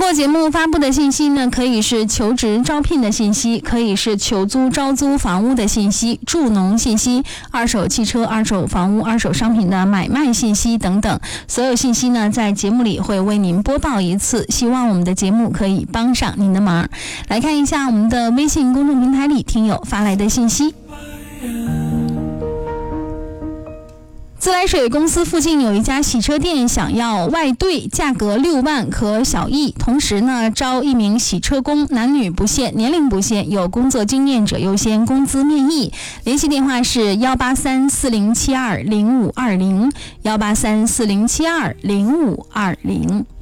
做节目发布的信息呢，可以是求职招聘的信息，可以是求租招租房屋的信息、助农信息、二手汽车、二手房屋、二手商品的买卖信息等等。所有信息呢，在节目里会为您播报一次，希望我们的节目可以帮上您的忙。来看一下我们的微信公众平台里听友发来的信息。自来水公司附近有一家洗车店，想要外兑，价格6万，可小议。同时呢，招1名洗车工，男女不限，年龄不限，有工作经验者优先，工资面议。联系电话是18340720520，18340720520。